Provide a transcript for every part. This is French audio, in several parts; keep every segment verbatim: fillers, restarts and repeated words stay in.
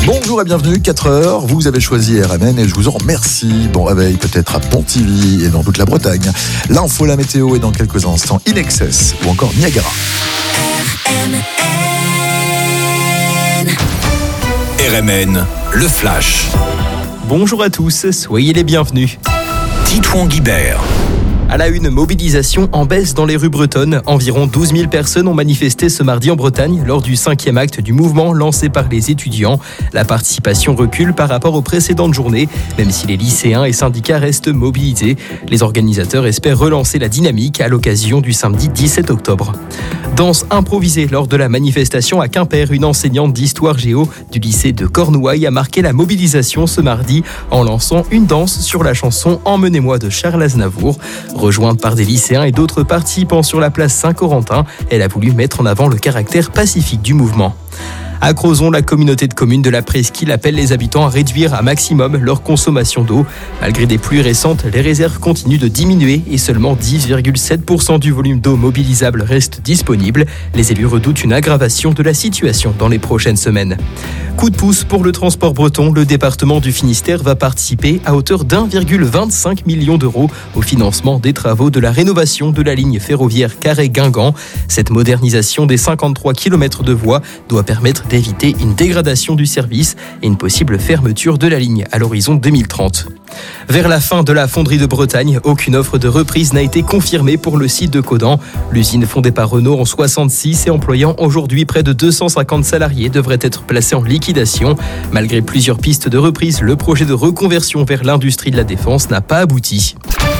Bonjour et bienvenue, quatre heures, vous avez choisi R M N et je vous en remercie. Bon réveil peut-être à Pontivy et dans toute la Bretagne. L'info, la météo et dans quelques instants In Excess ou encore Niagara. R M N. R M N, le flash. Bonjour à tous, soyez les bienvenus. Titouan Guibert. À la une, mobilisation en baisse dans les rues bretonnes. Environ douze mille personnes ont manifesté ce mardi en Bretagne lors du cinquième acte du mouvement lancé par les étudiants. La participation recule par rapport aux précédentes journées, même si les lycéens et syndicats restent mobilisés. Les organisateurs espèrent relancer la dynamique à l'occasion du samedi dix-sept octobre. Danse improvisée lors de la manifestation à Quimper, une enseignante d'histoire géo du lycée de Cornouailles a marqué la mobilisation ce mardi en lançant une danse sur la chanson « Emmenez-moi » de Charles Aznavour. Rejointe par des lycéens et d'autres participants sur la place Saint-Corentin, elle a voulu mettre en avant le caractère pacifique du mouvement. À Crozon, la communauté de communes de la Presqu'île appelle les habitants à réduire à maximum leur consommation d'eau. Malgré des pluies récentes, les réserves continuent de diminuer et seulement dix virgule sept pour cent du volume d'eau mobilisable reste disponible. Les élus redoutent une aggravation de la situation dans les prochaines semaines. Coup de pouce pour le transport breton, le département du Finistère va participer à hauteur d'un virgule vingt-cinq million d'euros au financement des travaux de la rénovation de la ligne ferroviaire Carhaix-Guingamp. Cette modernisation des cinquante-trois kilomètres de voies doit permettre d'éviter une dégradation du service et une possible fermeture de la ligne à l'horizon deux mille trente. Vers la fin de la fonderie de Bretagne, aucune offre de reprise n'a été confirmée pour le site de Caudan. L'usine fondée par Renault en soixante-six et employant aujourd'hui près de deux cent cinquante salariés devrait être placée en liquidation. Malgré plusieurs pistes de reprise, le projet de reconversion vers l'industrie de la défense n'a pas abouti.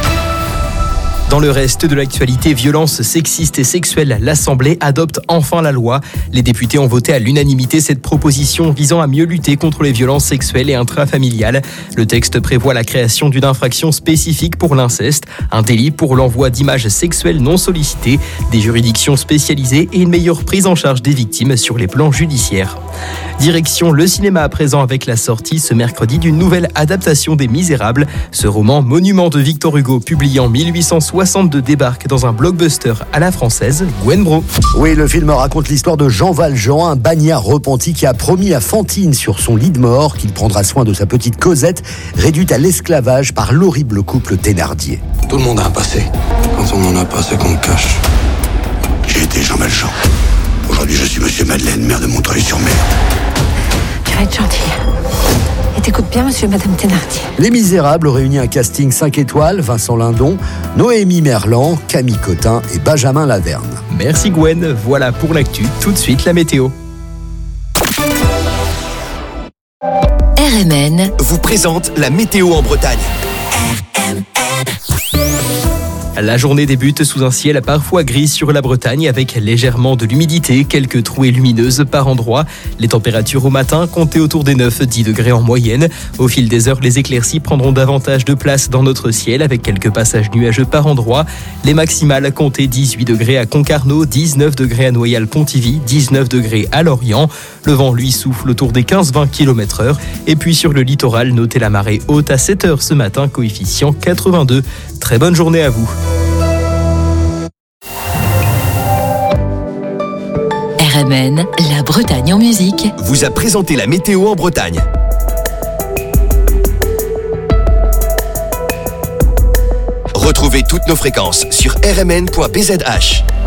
Dans le reste de l'actualité, violences sexistes et sexuelles, l'Assemblée adopte enfin la loi. Les députés ont voté à l'unanimité cette proposition visant à mieux lutter contre les violences sexuelles et intrafamiliales. Le texte prévoit la création d'une infraction spécifique pour l'inceste, un délit pour l'envoi d'images sexuelles non sollicitées, des juridictions spécialisées et une meilleure prise en charge des victimes sur les plans judiciaires. Direction le cinéma à présent avec la sortie ce mercredi d'une nouvelle adaptation des Misérables. Ce roman monument de Victor Hugo publié en mille huit cent soixante-deux débarque dans un blockbuster à la française, Gwen Bro. Oui, le film raconte l'histoire de Jean Valjean, un bagnard repenti qui a promis à Fantine sur son lit de mort qu'il prendra soin de sa petite Cosette, réduite à l'esclavage par l'horrible couple Thénardier. Tout le monde a un passé. Quand on n'en a pas, c'est qu'on le cache. J'ai été Jean Valjean. Aujourd'hui, je suis Monsieur Madeleine, maire de Montreuil-sur-Mer. Tu vas être gentil. Et t'écoutes bien, monsieur et madame Thénardier. Les Misérables réunit un casting cinq étoiles, Vincent Lindon, Noémie Merlan, Camille Cotin et Benjamin Laverne. Merci Gwen, voilà pour l'actu. Tout de suite la météo. R M N Vous présente la météo en Bretagne. R M N. La journée débute sous un ciel parfois gris sur la Bretagne avec légèrement de l'humidité, quelques trouées lumineuses par endroits. Les températures au matin comptaient autour des neuf à dix degrés en moyenne. Au fil des heures, les éclaircies prendront davantage de place dans notre ciel avec quelques passages nuageux par endroits. Les maximales comptaient dix-huit degrés à Concarneau, dix-neuf degrés à Noyal-Pontivy, dix-neuf degrés à Lorient. Le vent, lui, souffle autour des quinze à vingt kilomètres heure. Et puis sur le littoral, notez la marée haute à sept heures ce matin, coefficient quatre-vingt-deux. Très bonne journée à vous. R M N, la Bretagne en musique. Vous a présenté la météo en Bretagne. Retrouvez toutes nos fréquences sur r m n point b z h.